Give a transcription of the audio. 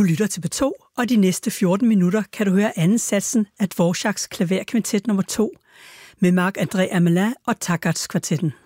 Du lytter til P2, og de næste 14 minutter kan du høre anden satsen af Dvoraks klaverkvintet nummer 2 med Marc-André Amelin og Takacs kvartetten.